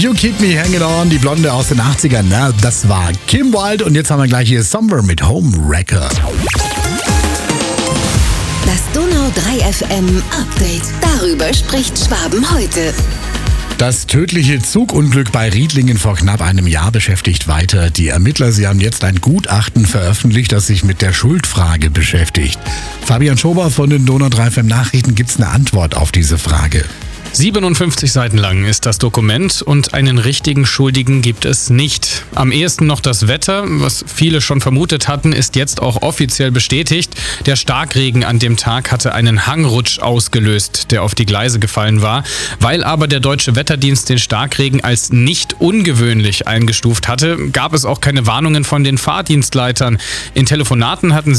You Keep Me Hanging On, die Blonde aus den 80ern. Na, das war Kim Wilde und jetzt haben wir gleich hier Somewhere mit Homewrecker. Das Donau 3 FM Update. Darüber spricht Schwaben heute. Das tödliche Zugunglück bei Riedlingen vor knapp einem Jahr beschäftigt weiter. Die Ermittler, sie haben jetzt ein Gutachten veröffentlicht, das sich mit der Schuldfrage beschäftigt. Fabian Schober von den Donau 3 FM Nachrichten, gibt's eine Antwort auf diese Frage? 57 Seiten lang ist das Dokument und einen richtigen Schuldigen gibt es nicht. Am ehesten noch das Wetter, was viele schon vermutet hatten, ist jetzt auch offiziell bestätigt. Der Starkregen an dem Tag hatte einen Hangrutsch ausgelöst, der auf die Gleise gefallen war. Weil aber der Deutsche Wetterdienst den Starkregen als nicht ungewöhnlich eingestuft hatte, gab es auch keine Warnungen von den Fahrdienstleitern. In Telefonaten hatten